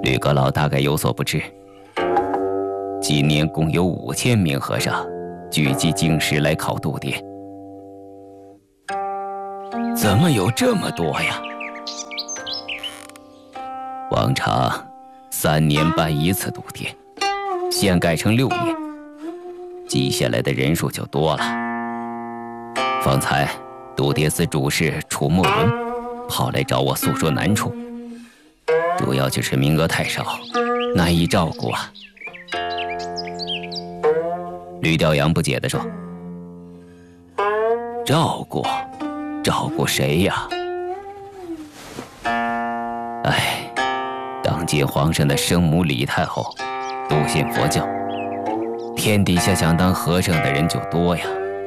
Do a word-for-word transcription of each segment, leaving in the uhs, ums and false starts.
吕阁老大概有所不知，今年共有五千名和尚聚集京师来考度牒。怎么有这么多呀？往常三年办一次度牒，现改成六年，记下来的人数就多了。方才度牒司主事楚墨伦跑来找我诉说难处，主要就是名额太少，难以照顾啊。吕调阳不解地说：“照顾？照顾谁呀？”哎，当今皇上的生母李太后笃信佛教，天底下想当和尚的人就多呀。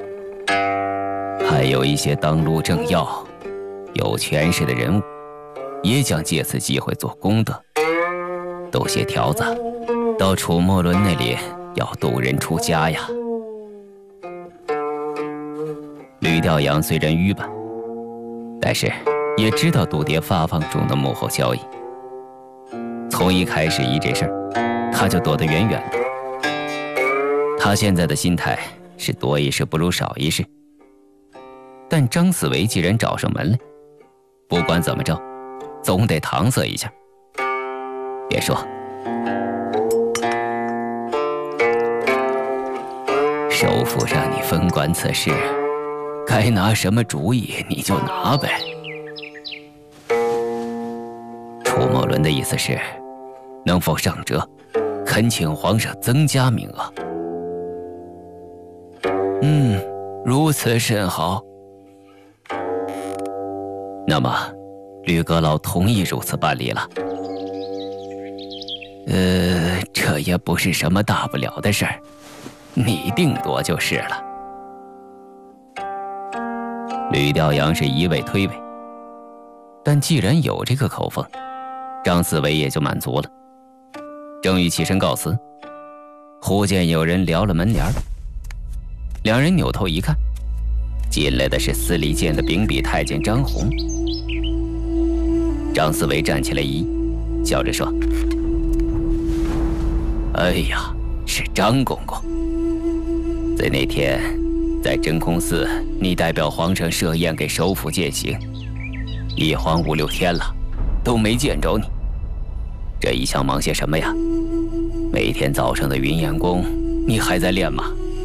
还有一些当路政要、有权势的人物，也想借此机会做功德，都写条子到楚墨伦那里要渡人出家呀。吕调阳虽然愚笨，但是也知道度牒发放中的幕后交易。从一开始一这事儿，他就躲得远远的。他现在的心态是多一事不如少一事。但张四维既然找上门来，不管怎么着，总得搪塞一下。别说，首府让你分管此事，该拿什么主意你就拿呗。楚墨伦的意思是，能否上折，恳请皇上增加名额。嗯，如此甚好。那么，吕阁老同意如此办理了。呃，这也不是什么大不了的事儿，你定夺就是了。吕调阳是一味推诿，但既然有这个口风，张四维也就满足了。正欲起身告辞，忽见有人撩了门帘，两人扭头一看，进来的是司礼监的秉笔太监张宏。张四维站起来一揖，笑着说：“哎呀，是张公公。在那天，在真空寺，你代表皇上设宴给首府践行，一晃五六天了，都没见着你。这一向忙些什么呀？每天早上的云烟功，你还在练吗？”“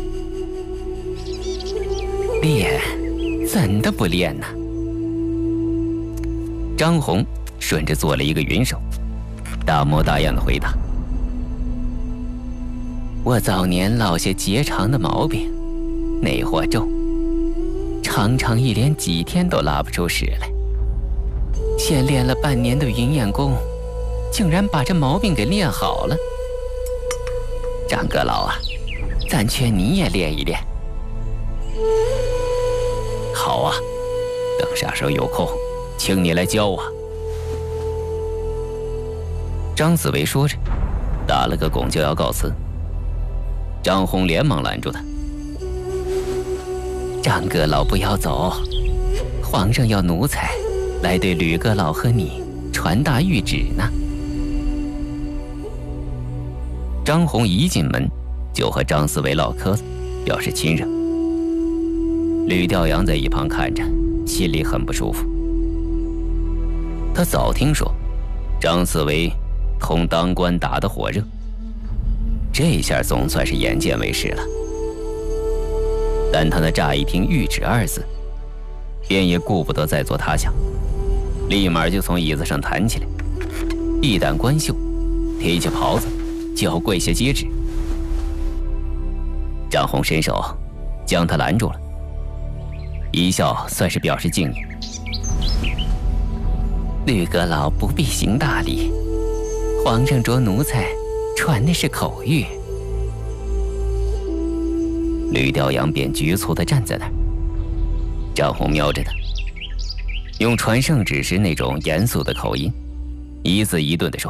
练，怎的不练呢？”张宏顺着做了一个云手，大模大样的回答：“我早年落下结肠的毛病，内火重，常常一连几天都拉不出屎来。现练了半年的云烟功，竟然把这毛病给练好了。张阁老啊，暂劝你也练一练。”“好啊，等啥时候有空，请你来教我。”张四维说着，打了个拱就要告辞。张宏连忙拦住他：“张阁老不要走，皇上要奴才来对吕阁老和你传达谕旨呢。”张宏一进门就和张四维唠嗑子，表示亲热。吕调阳在一旁看着，心里很不舒服。他早听说张四维同当官打得火热，这下总算是眼见为实了。但他那乍一听谕旨二字，便也顾不得再做他想，立马就从椅子上弹起来，一掸冠袖，提起袍子就要跪下接旨。张宏伸手将他拦住了，一笑算是表示敬意：“吕阁老不必行大礼，皇上着奴才传的是口谕。”吕调阳便局促地站在那儿。张宏瞄着他，用传圣旨时那种严肃的口音，一字一顿地说：“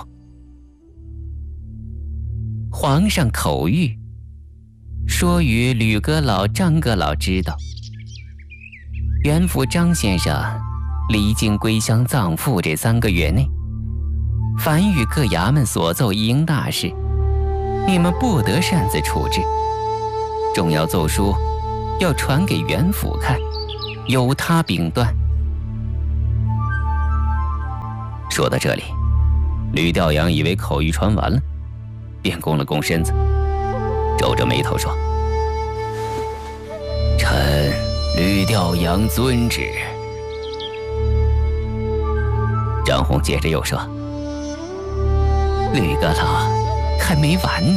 皇上口谕，说与吕阁老、张阁老知道，原府张先生离京归乡葬父这三个月内， 凡遇各衙门所奏一应大事，你们不得擅自处置，重要奏书要传给元府看，由他秉断。说到这里，吕调阳以为口谕传完了，便弓了弓身子，皱着眉头说：“臣吕调阳遵旨。”张宏接着又说：“吕阁老，还没完呢。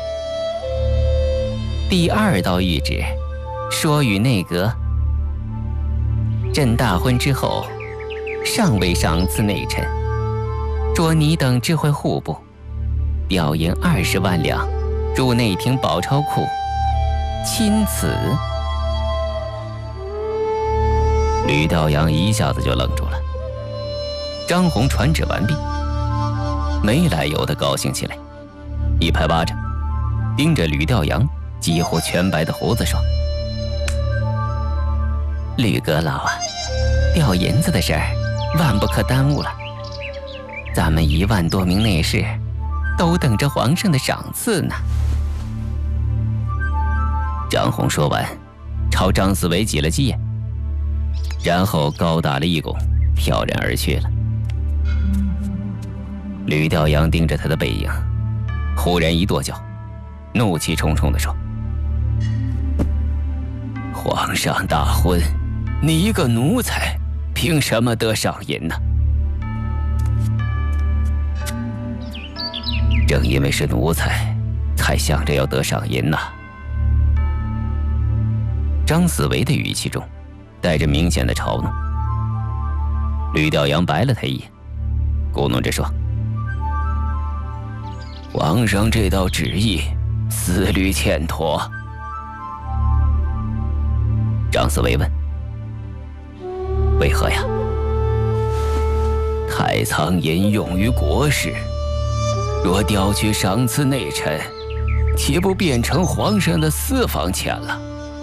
第二道谕旨说与内阁，朕大婚之后，尚未赏赐内臣，着你等智慧户部，调银二十万两入内廷宝钞库，钦此。”吕调阳一下子就愣住了。张宏传旨完毕，没来由的高兴起来，一拍巴掌，盯着吕调阳几乎全白的胡子说：“吕阁老啊，调银子的事儿万不可耽误了，咱们一万多名内侍都等着皇上的赏赐呢。”张宏说完，朝张思维挤了挤眼，然后高打了一躬，飘然而去了。吕调阳盯着他的背影，忽然一跺脚，怒气冲冲地说：“皇上大婚，你一个奴才，凭什么得赏银呢？”正因为是奴才，才想着要得赏银呢。张思维的语气中带着明显的嘲弄。吕调阳白了他一眼，咕哝着说：“皇上这道旨意思虑欠妥。”张思维问：“为何呀？”太仓银用于国事，若调去赏赐内臣，岂不变成皇上的私房钱了？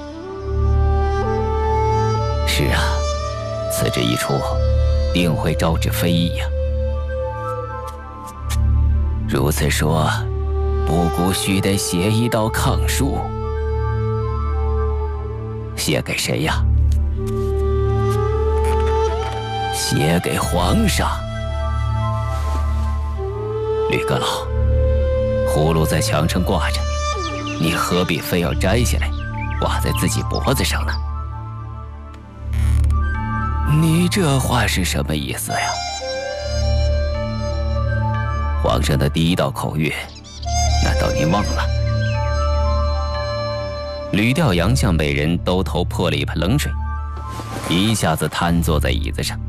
是啊，此旨一出，定会招致非议呀。如此说，布谷须得写一道抗书，写给谁呀？写给皇上。吕阁老，葫芦在墙上挂着，你何必非要摘下来，挂在自己脖子上呢？你这话是什么意思呀？皇上的第一道口谕，难道你忘了？吕调阳像被人兜头泼了一盆冷水，一下子瘫坐在椅子上。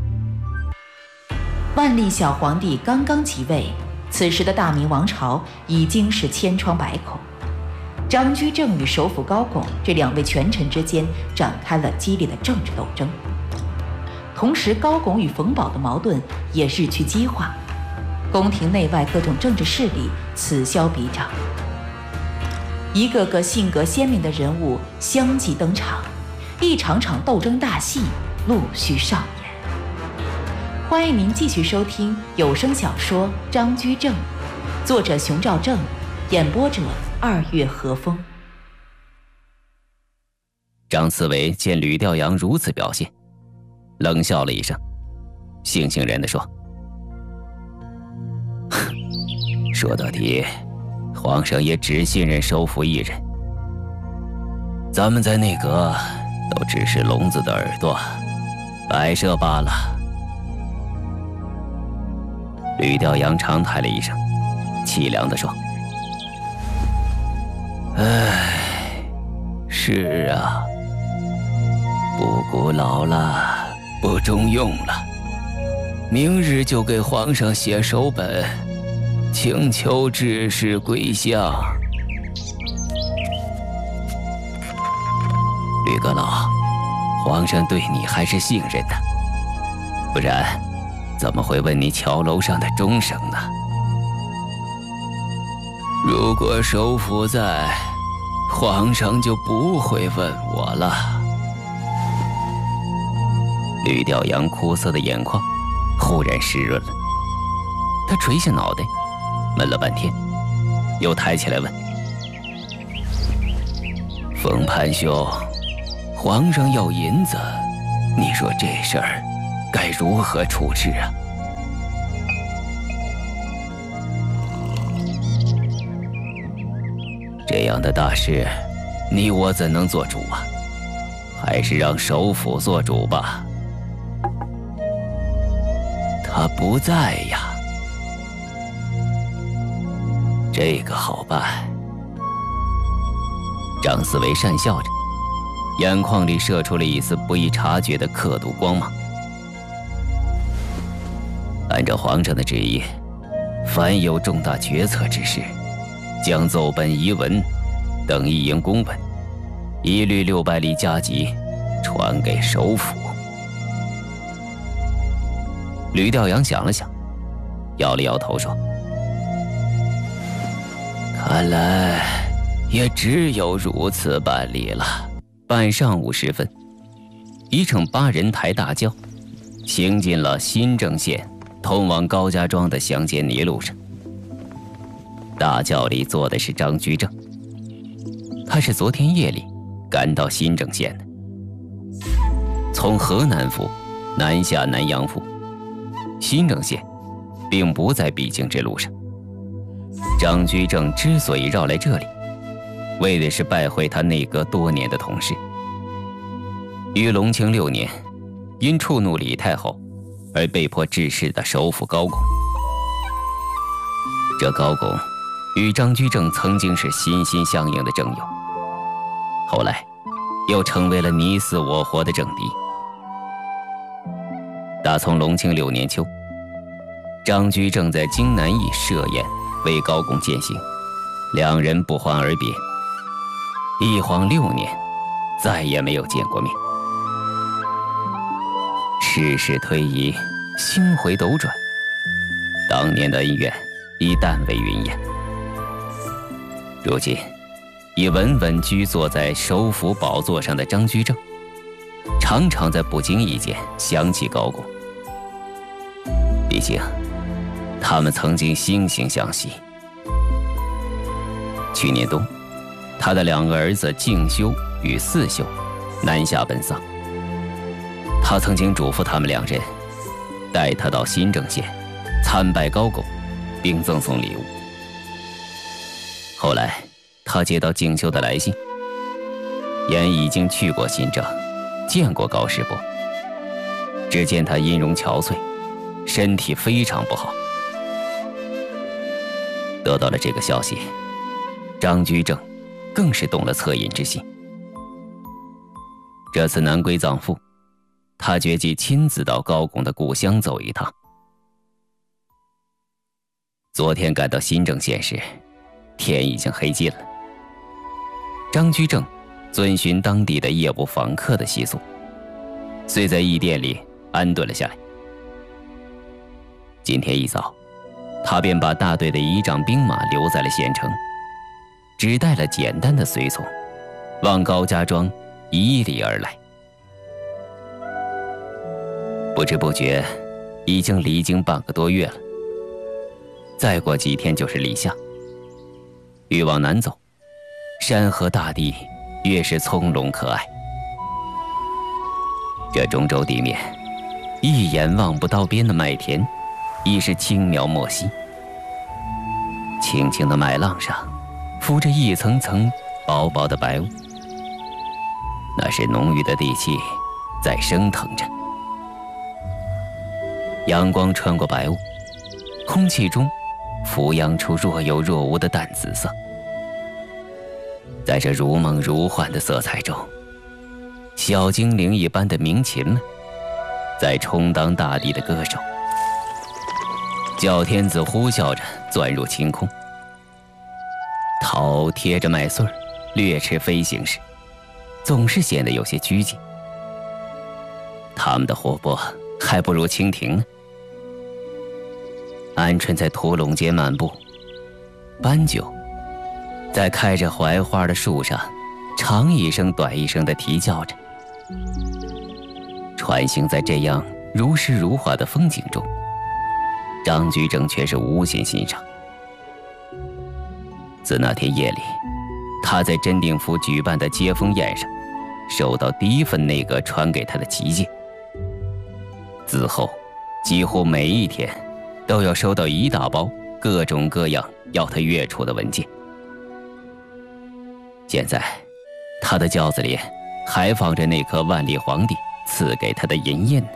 万历小皇帝刚刚即位，此时的大明王朝已经是千疮百孔。张居正与首辅高拱这两位权臣之间展开了激烈的政治斗争，同时高拱与冯保的矛盾也日趋激化，宫廷内外各种政治势力此消彼长，一个个性格鲜明的人物相继登场，一场场斗争大戏陆续上演。欢迎您继续收听有声小说《张居正》，作者熊兆正，演播者二月和风。 张思维见吕调阳如此表现，冷笑了一声，悻悻然地说：“说到底，皇上也只信任首辅一人，咱们在内阁都只是聋子的耳朵，摆设罢了。”吕调阳长叹了一声，凄凉地说：“唉，是啊，布谷老了，不中用了，明日就给皇上写手本，请求致仕归乡。”吕阁老，皇上对你还是信任的，不然怎么会问你桥楼上的钟声呢？如果首辅在，皇上就不会问我了。吕调阳枯涩的眼眶忽然湿润了，他他垂下脑袋，闷了半天，又抬起来问：“冯潘兄，皇上要银子，你说这事儿该如何处置啊？”这样的大事，你我怎能做主啊？还是让首辅做主吧。他不在呀。这个好办。张思维讪笑着，眼眶里射出了一丝不易察觉的刻度光芒。按照皇上的旨意，凡有重大决策之事，将奏本遗文等一应公文，一律六百里加急，传给首辅。吕调阳想了想，摇了摇头说：“看来也只有如此办理了。”半上午时分，一乘八人抬大轿，行进了新郑县通往高家庄的乡间泥路上。大轿里坐的是张居正，他是昨天夜里赶到新郑县的，从河南府南下南阳府。新郑县并不在必经之路上。张居正之所以绕来这里，为的是拜会他内阁多年的同事。于隆庆六年，因触怒李太后而被迫致仕的首辅高拱。这高拱与张居正曾经是心心相印的正友，后来又成为了你死我活的政敌。打从隆庆六年秋，张居正在京南驿设宴为高拱饯行，两人不欢而别。一晃六年，再也没有见过面。世事推移，星回斗转，当年的恩怨已淡为云烟。如今，已稳稳居坐在首辅宝座上的张居正，常常在不经意间想起高拱。毕竟，他们曾经惺惺相惜。去年冬，他的两个儿子敬修与四修南下奔丧，他曾经嘱咐他们两人带他到新郑县参拜高拱，并赠送礼物。后来他接到敬修的来信，言已经去过新郑，见过高师伯，只见他音容憔悴，身体非常不好。得到了这个消息，张居正更是动了恻隐之心。这次南归葬父，他决计亲自到高拱的故乡走一趟。昨天赶到新郑县时，天已经黑尽了。张居正遵循当地的夜不访客的习俗，遂在驿店里安顿了下来。今天一早，他便把大队的仪仗兵马留在了县城，只带了简单的随从，往高家庄迤逦而来。不知不觉，已经离京半个多月了。再过几天就是立夏，越往南走，山河大地越是葱茏可爱。这中州地面，一眼望不到边的麦田，已是轻描墨细。青青的麦浪上，浮着一层层薄薄的白雾，那是浓郁的地气在升腾着。阳光穿过白雾，空气中浮扬出若有若无的淡紫色。在这如梦如幻的色彩中，小精灵一般的鸣禽们在充当大地的歌手。叫天子呼啸着钻入晴空，桃贴着麦穗儿掠翅飞行时，总是显得有些拘谨。它们的活泼还不如蜻蜓呢。鹌鹑在屠垄间漫步，斑鸠在开着槐花的树上长一声短一声地啼叫着。穿行在这样如诗如画的风景中， 张居正却是无限欣赏。自那天夜里，他在真定府举办的接风宴上，收到第一份内阁传给他的急件，此后几乎每一天都要收到一大包各种各样要他阅出的文件。现在他的轿子里还放着那颗万历皇帝赐给他的银印呢。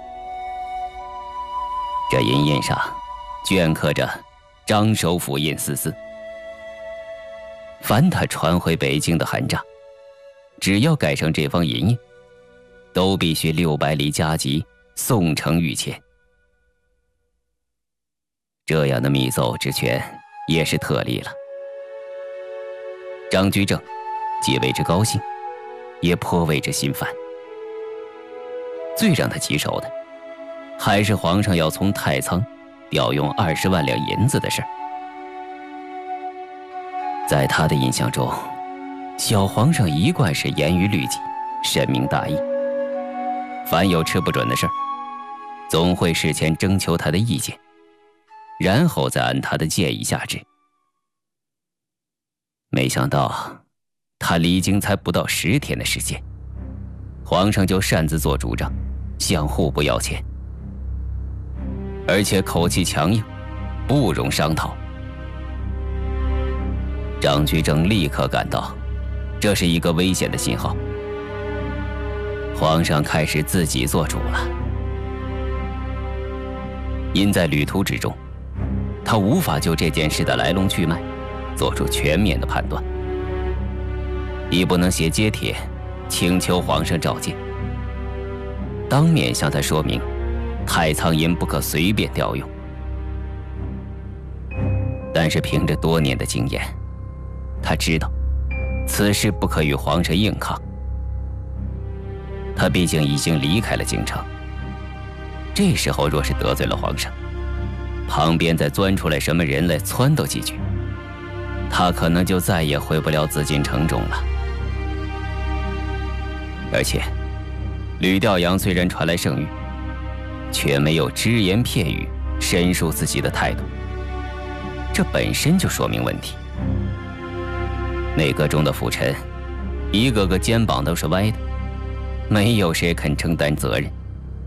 这银印上镌刻着张首府印四字，凡他传回北京的函札，只要盖上这方银印，都必须六百里加急送呈御前。这样的密奏之权也是特例了。张居正既为之高兴，也颇为之心烦。最让他棘手的，还是皇上要从太仓调用二十万两银子的事儿。在他的印象中，小皇上一贯是严于律己，深明大义。凡有吃不准的事儿，总会事前征求他的意见，然后再按他的建议下旨。没想到他离京才不到十天的时间，皇上就擅自做主张，向户部要钱，而且口气强硬，不容商讨。张居正立刻感到这是一个危险的信号，皇上开始自己做主了。因在旅途之中，他无法就这件事的来龙去脉做出全面的判断，亦不能写揭帖请求皇上召见，当面向他说明太仓银不可随便调用。但是凭着多年的经验，他知道此事不可与皇上硬抗。他毕竟已经离开了京城，这时候若是得罪了皇上，旁边再钻出来什么人来撺掇几句，他可能就再也回不了紫禁城中了。而且吕调阳虽然传来圣谕，却没有只言片语申述自己的态度，这本身就说明问题。内阁中的辅臣一个个肩膀都是歪的，没有谁肯承担责任。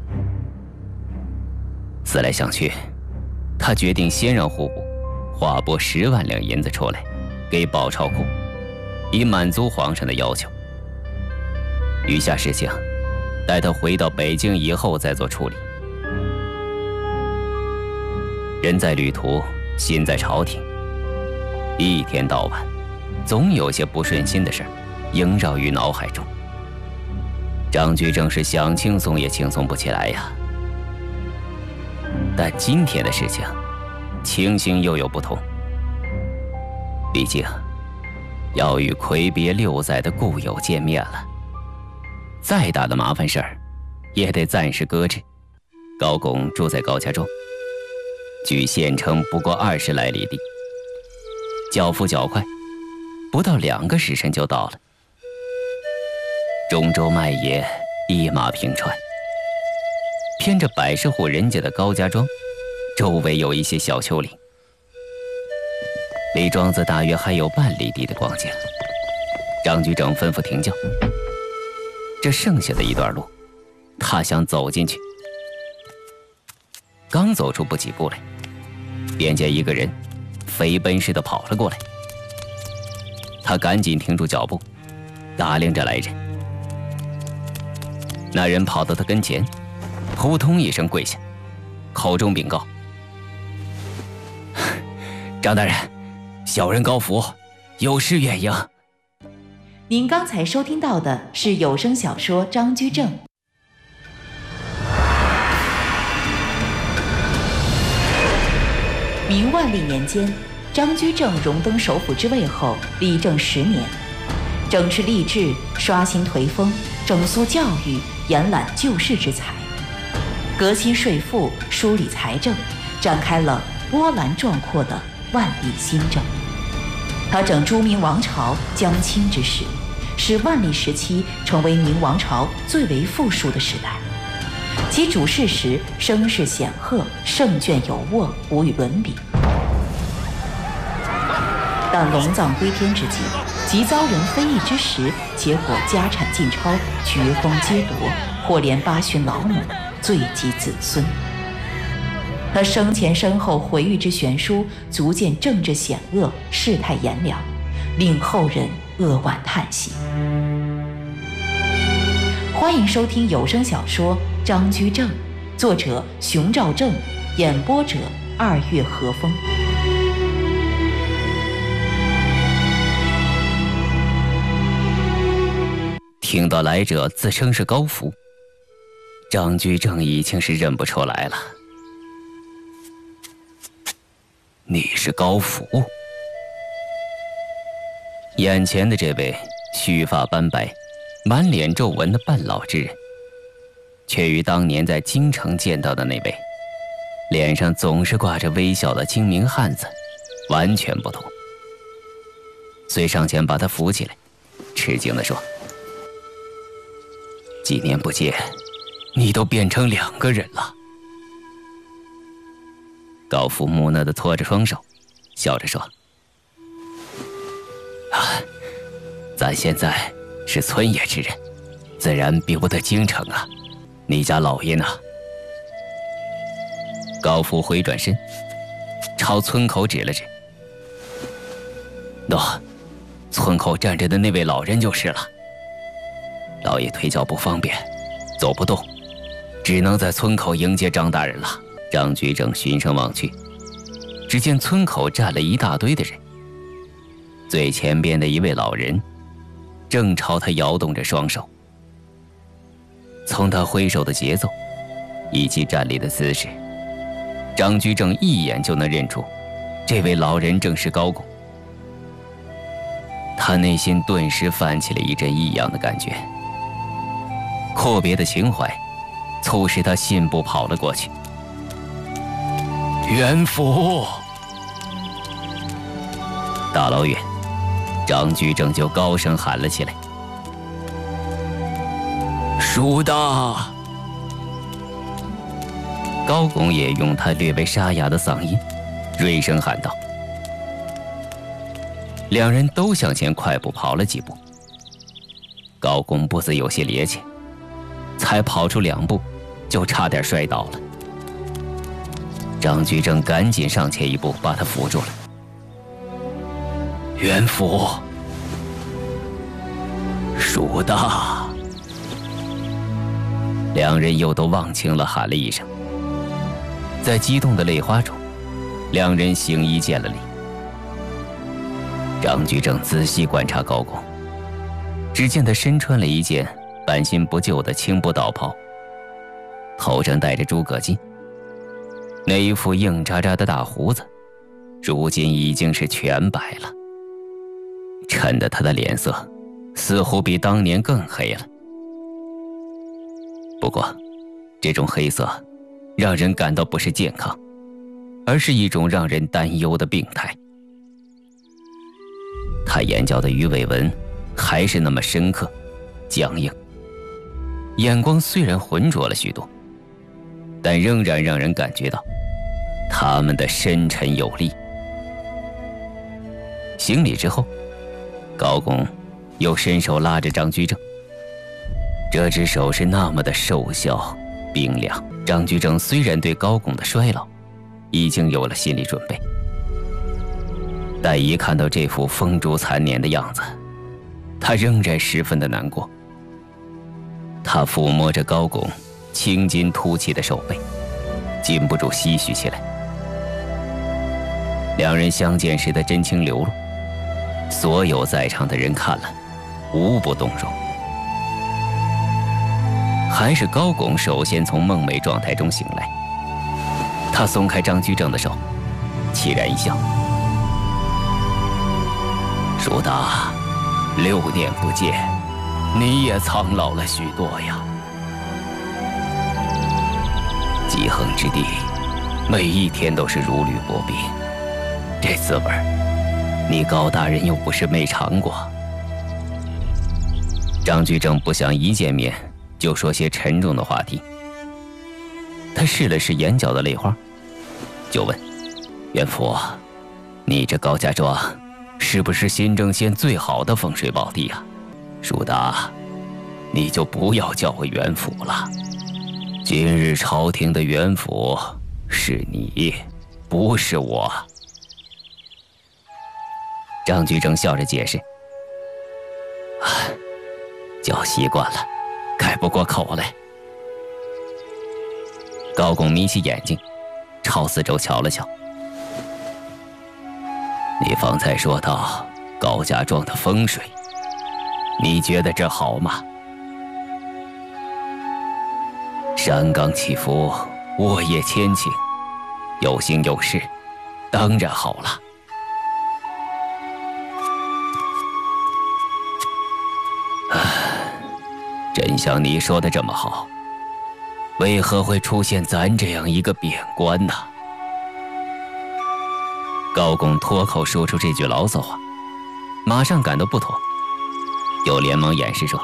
思来想去，他决定先让户部划拨十万两银子出来给宝钞库，以满足皇上的要求。余下事情待他回到北京以后再做处理。人在旅途，心在朝廷，一天到晚总有些不顺心的事萦绕于脑海中。张居正是想轻松也轻松不起来呀。但今天的事情情形又有不同，毕竟要与魁别六载的故友见面了，再大的麻烦事儿也得暂时搁置。高拱住在高家庄，距县城不过二十来里地，脚夫较快，不到两个时辰就到了。中州麦野一马平川，偏着百十户人家的高家庄，周围有一些小丘陵，离庄子大约还有半里地的光景。张居正吩咐停轿，这剩下的一段路，他想走进去。刚走出不几步来，便见一个人飞奔似的跑了过来。他赶紧停住脚步，打量着来人。那人跑到他跟前，扑通一声跪下，口中禀告：“张大人，小人高福，有失远迎。” 您刚才收听到的是有声小说《张居正》。明万历年间，张居正荣登首辅之位后，理政十年，整治吏治，刷新颓风，整肃教育，延揽救世之才，革新税赋，梳理财政，展开了波澜壮阔的万历新政。他整诸明王朝将倾之势，使万历时期成为明王朝最为富庶的时代。 其主事时声势显赫，胜券有握，无与伦比。但龙藏归天之际，即遭人非议之时，结果家产尽超，绝风皆夺，或连八旬老母，罪及子孙。他生前身后回忆之悬殊，足见政治险恶，世态炎凉，令后人扼腕叹息。欢迎收听有声小说《张居正》，作者熊兆正，演播者二月和风。 听到来者自称是高福，张居正已经是认不出来了。你是高福？眼前的这位须发斑白、满脸皱纹的半老之人，却与当年在京城见到的那位脸上总是挂着微笑的精明汉子完全不同。遂上前把他扶起来，吃惊地说：几年不见，你都变成两个人了。高福木讷地托着双手，笑着说：啊，咱现在是村野之人，自然比不得京城啊。你家老爷呢？高福回转身，朝村口指了指：喏，村口站着的那位老人就是了。老爷腿脚不方便，走不动，只能在村口迎接张大人了。张居正循声望去，只见村口站了一大堆的人，最前边的一位老人正朝他摇动着双手。从他挥手的节奏以及站立的姿势，张居正一眼就能认出这位老人正是高拱。他内心顿时泛起了一阵异样的感觉，阔别的情怀促使他信步跑了过去。元福！大老远，张居正就高声喊了起来：叔大！高拱也用他略微沙哑的嗓音锐声喊道。两人都向前快步跑了几步，高拱步子有些趔趄，才跑出两步就差点摔倒了。张居正赶紧上前一步把他扶住了。元福！叔大！两人又都忘情了喊了一声，在激动的泪花中，两人行揖见了礼。张居正仔细观察高拱，只见他身穿了一件半新不旧的青布道袍，头上戴着诸葛巾，那一副硬扎扎的大胡子如今已经是全白了，衬得他的脸色似乎比当年更黑了。不过这种黑色让人感到不是健康，而是一种让人担忧的病态。他眼角的鱼尾纹还是那么深刻僵硬，眼光虽然浑浊了许多，但仍然让人感觉到他们的深沉有力。行礼之后，高拱又伸手拉着张居正，这只手是那么的瘦小冰凉。张居正虽然对高拱的衰老已经有了心理准备，但一看到这副风烛残年的样子，他仍然十分的难过。他抚摸着高拱青筋凸起的手背，禁不住唏嘘起来。两人相见时的真情流露，所有在场的人看了无不动容。还是高拱首先从梦寐状态中醒来，他松开张居正的手，凄然一笑：叔大，六年不见，你也苍老了许多呀。极横之地，每一天都是如履薄冰，这滋味你高大人又不是没尝过。张居正不想一见面就说些沉重的话题， 他试了试眼角的泪花，就问袁福：“你这高家庄是不是新郑县最好的风水宝地啊？”舒达，你就不要叫我袁福了。今日朝廷的袁福是你，不是我。张居正笑着解释：“叫习惯了，改不过口来。”高拱眯起眼睛，朝四周瞧了瞧。你方才说到高家庄的风水，你觉得这好吗？山冈起伏，沃野千顷，有形有势，当然好了。真像你说的这么好，为何会出现咱这样一个贬官呢？高拱脱口说出这句牢骚话，马上感到不妥，又连忙掩饰说：“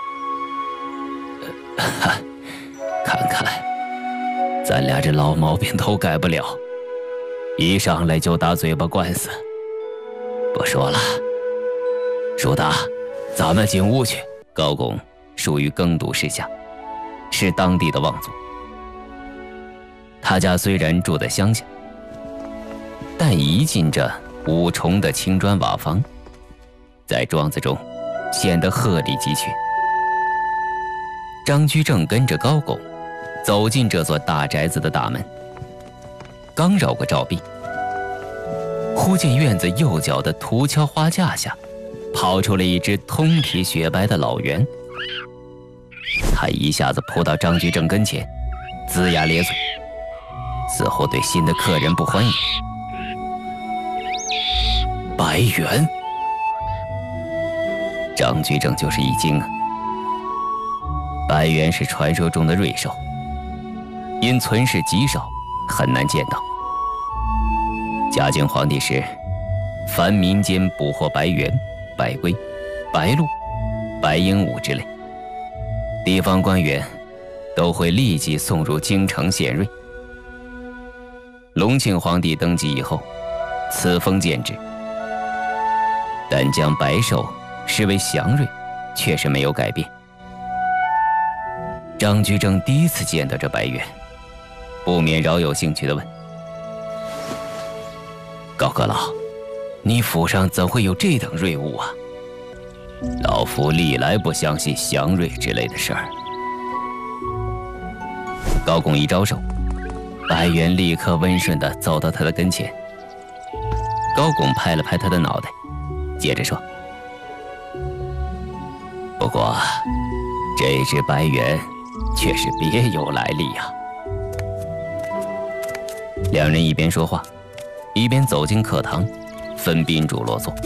呃、看看，咱俩这老毛病都改不了，一上来就打嘴巴官司。不说了，舒达，咱们进屋去。”高拱属于耕读世家，是当地的望族。他家虽然住在乡下，但一进这五重的青砖瓦房，在庄子中显得鹤立鸡群。张居正跟着高拱走进这座大宅子的大门，刚绕过照壁，忽见院子右角的土桥花架下跑出了一只通体雪白的老猿。他一下子扑到张居正跟前，龇牙咧嘴，似乎对新的客人不欢迎。白猿，张居正就是一惊啊！白猿是传说中的瑞兽，因存世极少，很难见到。嘉靖皇帝时，凡民间捕获白猿、白龟、白鹿、白鹦鹉之类，地方官员都会立即送入京城献瑞。隆庆皇帝登基以后，赐封建制，但将白兽视为祥瑞，却是没有改变。张居正第一次见到这白猿，不免饶有兴趣地问：“高阁老，你府上怎会有这等瑞物啊？”老夫历来不相信祥瑞之类的事儿。高拱一招手，白猿立刻温顺地走到他的跟前。高拱拍了拍他的脑袋，接着说：“不过，这只白猿却是别有来历呀。”两人一边说话，一边走进客堂，分宾主落座。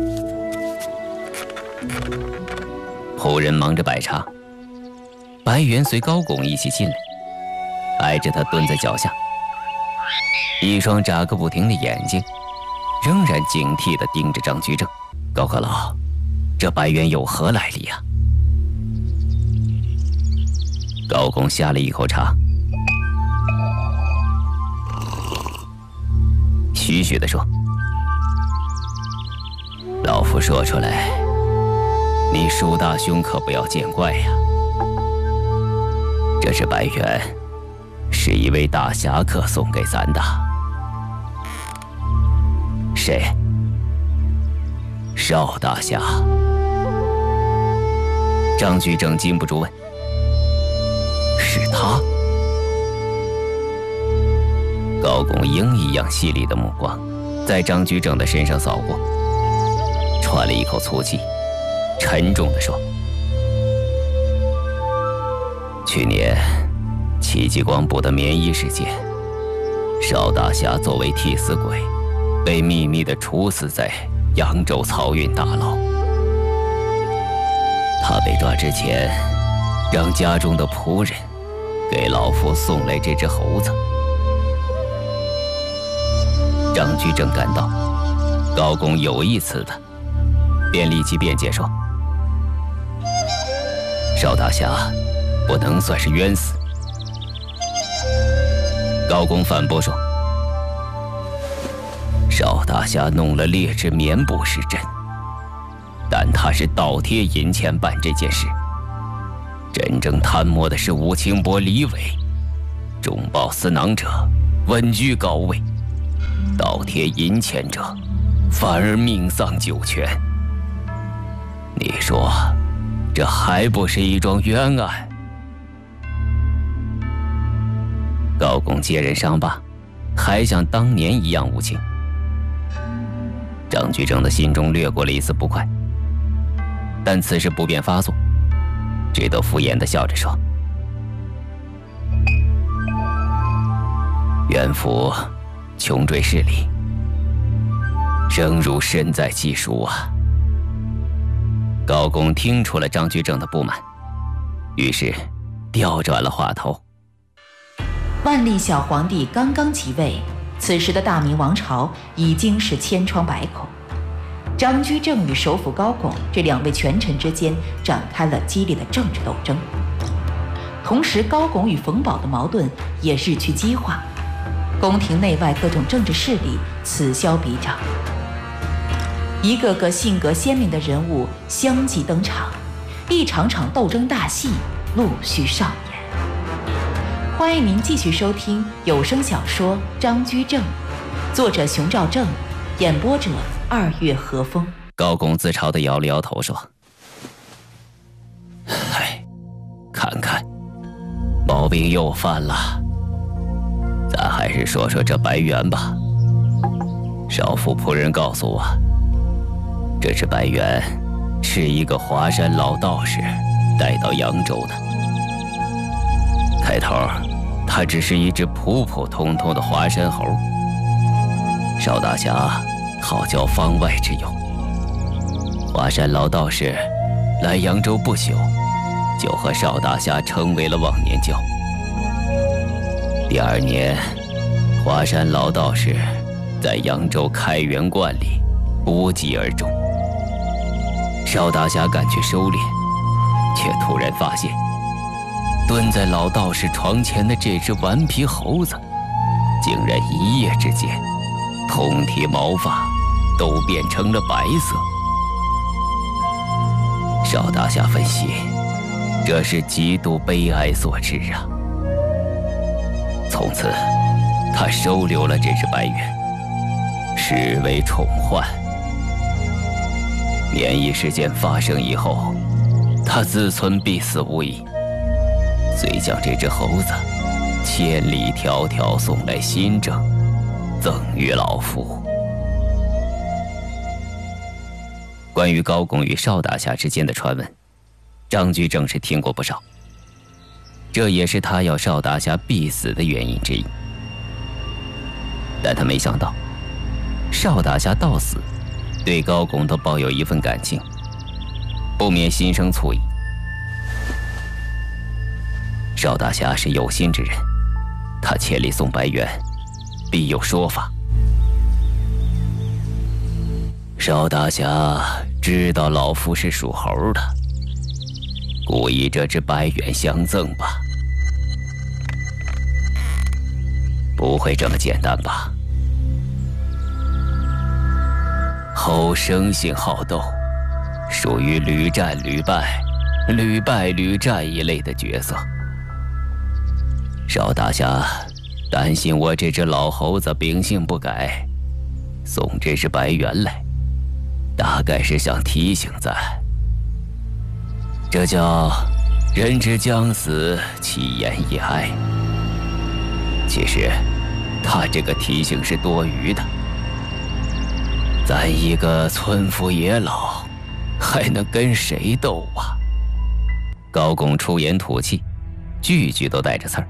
仆人忙着摆茶，白猿随高拱一起进来，挨着他蹲在脚下，一双眨个不停的眼睛仍然警惕地盯着张居正。高阁老，这白猿有何来历啊？高拱下了一口茶，徐徐地说：“老夫说出来，你舒大兄可不要见怪呀。这只白猿是一位大侠客送给咱的。”“谁？”“邵大侠。”张居正禁不住问：“是他？”高拱鹰一样犀利的目光在张居正的身上扫过，喘了一口粗气，沉重地说：“去年戚继光部的棉衣事件，邵大侠作为替死鬼，被秘密地处死在扬州漕运大牢。他被抓之前，让家中的仆人给老夫送来这只猴子。”张居正感到高拱有意思的，便立即辩解说：“邵大侠不能算是冤死， 高公反驳说：“邵大侠弄了劣质棉布是真，但他是倒贴银钱办这件事。真正贪墨的是吴清波、李伟，中饱私囊者稳居高位，倒贴银钱者反而命丧九泉。你说，这还不是一桩冤案？”高公接人伤疤，还像当年一样无情。张居正的心中掠过了一丝不快，但此时不便发作，只得敷衍地笑着说：“袁府穷追势力，正如身在其书啊。”高公听出了张居正的不满，于是调转了话头。 万历小皇帝刚刚即位，此时的大明王朝已经是千疮百孔。张居正与首辅高拱这两位权臣之间展开了激烈的政治斗争，同时高拱与冯保的矛盾也日趋激化，宫廷内外各种政治势力此消彼长，一个个性格鲜明的人物相继登场，一场场斗争大戏陆续上演。欢迎您继续收听有声小说《张居正》，作者熊兆正，演播者二月和风。 高公自嘲地摇了摇头说：“唉，看看，毛病又犯了。咱还是说说这白猿吧。少府仆人告诉我，这只白猿是一个华山老道士带到扬州的。开头它只是一只普普通通的华山猴，邵大侠好交方外之友。华山老道士来扬州不久，就和邵大侠成为了忘年交。第二年，华山老道士在扬州开元观里无疾而终。邵大侠赶去收敛，却突然发现蹲在老道士床前的这只顽皮猴子，竟然一夜之间通体毛发都变成了白色。邵大侠分析，这是极度悲哀所致啊。从此，他收留了这只白猿，视为宠患。免疫事件发生以后，他自存必死无疑，遂将这只猴子千里迢迢送来新政，赠予老夫。关于高拱与邵大侠之间的传闻，张居正是听过不少，这也是他要邵大侠必死的原因之一。但他没想到，邵大侠到死对高拱都抱有一份感情，不免心生醋意。邵大侠是有心之人，他千里送白猿，必有说法。邵大侠知道老夫是属猴的，故意这只白猿相赠吧？不会这么简单吧？猴生性好斗，属于屡战屡败、屡败屡战一类的角色。邵大侠担心我这只老猴子秉性不改，送这只白猿来，大概是想提醒咱，这叫人之将死，其言也哀。其实他这个提醒是多余的，咱一个村夫野老，还能跟谁斗啊？高拱出言吐气，句句都带着刺儿。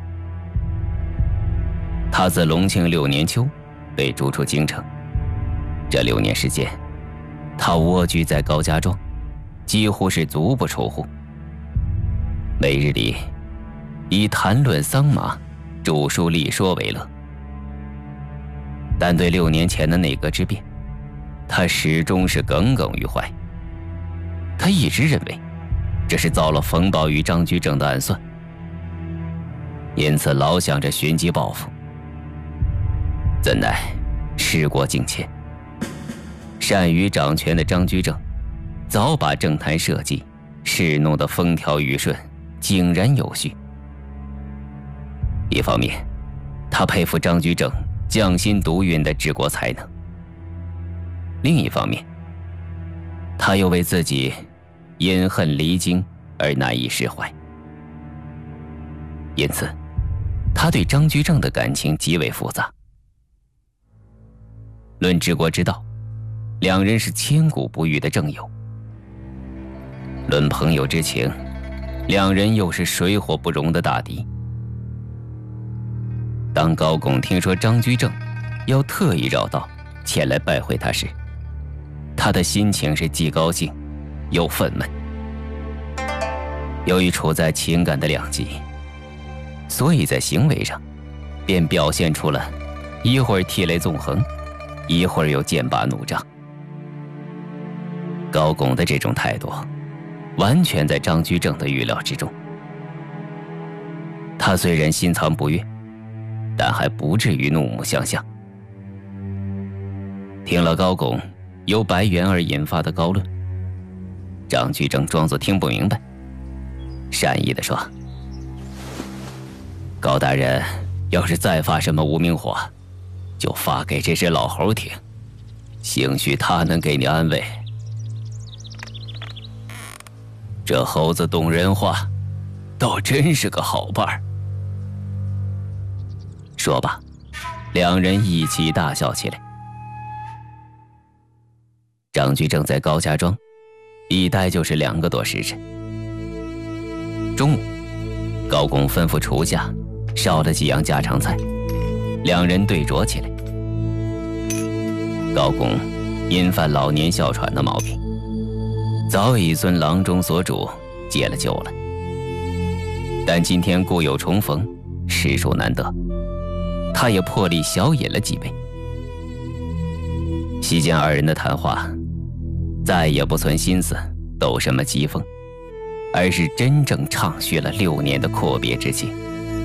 他自隆庆六年秋被逐出京城，这六年时间，他蜗居在高家庄，几乎是足不出户。每日里以谈论桑麻、著书立说为乐。但对六年前的内阁之变，他始终是耿耿于怀。他一直认为这是遭了冯保与张居正的暗算，因此老想着寻机报复， 怎奈时过境迁，善于掌权的张居正早把政坛社稷侍弄得风调雨顺，井然有序。一方面，他佩服张居正匠心独运的治国才能；另一方面，他又为自己因恨离经而难以释怀。因此，他对张居正的感情极为复杂。论治国之道，两人是千古不渝的正友；论朋友之情，两人又是水火不容的大敌。当高拱听说张居正要特意绕道前来拜会他时，他的心情是既高兴又愤懑。由于处在情感的两极，所以在行为上便表现出了一会儿涕泪纵横，一会儿又剑拔弩张。高拱的这种态度完全在张居正的预料之中。他虽然心藏不悦，但还不至于怒目相向。听了高拱由白猿而引发的高论，张居正装作听不明白，善意地说：“高大人要是再发什么无名火，就发给这只老猴听，兴许他能给你安慰。这猴子懂人话，倒真是个好伴儿。”说罢，两人一起大笑起来。张居正在高家庄一待就是两个多时辰。中午，高拱吩咐厨下烧了几样家常菜，两人对酌起来。高拱因犯老年哮喘的毛病，早已遵郎中所嘱戒了酒了。但今天故友重逢，实属难得，他也破例小饮了几杯。席间二人的谈话再也不存心思斗什么疾风，而是真正畅叙了六年的阔别之情。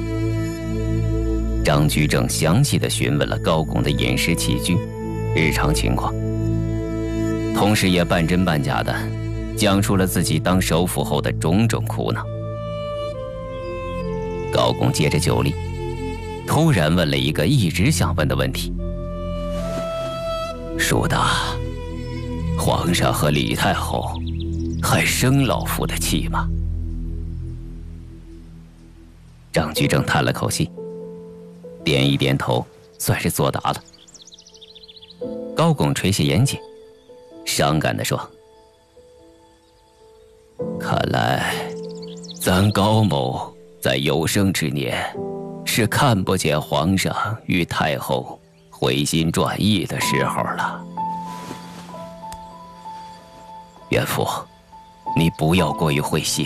张居正详细地询问了高拱的饮食起居、日常情况，同时也半真半假地讲述了自己当首辅后的种种苦恼。高拱借着酒力，突然问了一个一直想问的问题：“叔大，皇上和李太后还生老夫的气吗？”张居正叹了口气，点一点头，算是作答了。高拱垂下眼睑，伤感地说：“看来咱高某在有生之年是看不见皇上与太后回心转意的时候了。岳父，你不要过于灰心。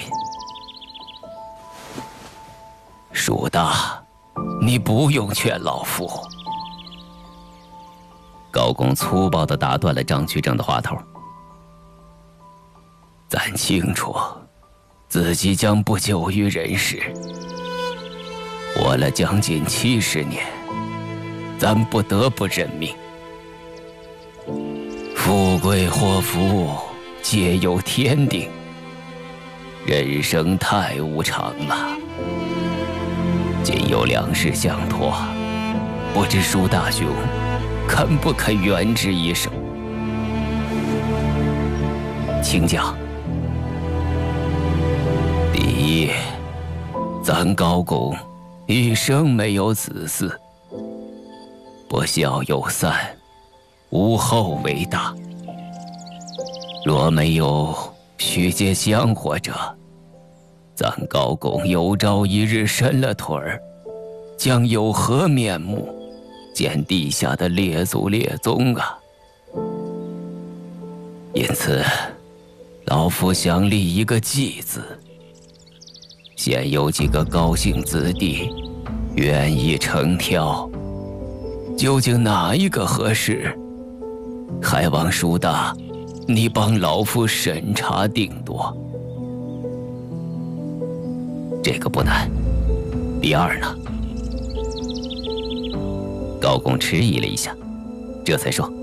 叔大，你不用劝老夫。”高拱粗暴地打断了张居正的话头：“咱清楚自己将不久于人世，活了将近七十年，咱不得不认命。富贵祸福皆有天定，人生太无常了。今有两事相托，不知舒大兄肯不肯援之一手？”请讲。第一，咱高拱一生没有子嗣，不孝有三，无后为大。若没有许借香火者，咱高拱有朝一日伸了腿儿，将有何面目见地下的列祖列宗啊？因此，老夫想立一个祭字，现有几个高姓子弟愿意承挑，究竟哪一个合适，还望叔大你帮老夫审查定夺。这个不难。第二呢？ 高公迟疑了一下，这才说：“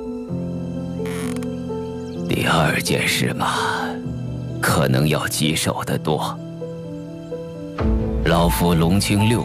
第二件事嘛，可能要棘手得多。老夫龙清六